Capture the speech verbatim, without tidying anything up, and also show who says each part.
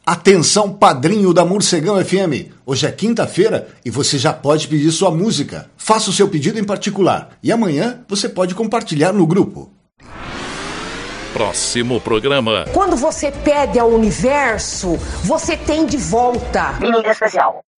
Speaker 1: Atenção, padrinho da Morcegão F M. Hoje é quinta-feira e você já pode pedir sua música. Faça o seu pedido em particular e amanhã você pode compartilhar no grupo.
Speaker 2: Próximo programa.
Speaker 3: Quando você pede ao universo, você tem de volta.
Speaker 4: Menina especial.